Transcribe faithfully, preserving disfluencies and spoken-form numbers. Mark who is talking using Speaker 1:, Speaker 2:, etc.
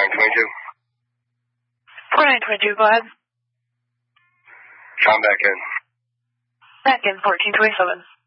Speaker 1: nine twenty-two.
Speaker 2: four nine twenty-two, go ahead.
Speaker 1: Come back in.
Speaker 2: Back in, fourteen twenty-seven.